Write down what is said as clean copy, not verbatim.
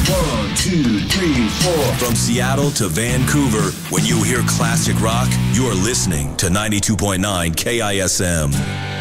1, 2, 3, 4. From Seattle to Vancouver, when you hear classic rock, you're listening to 92.9 KISM.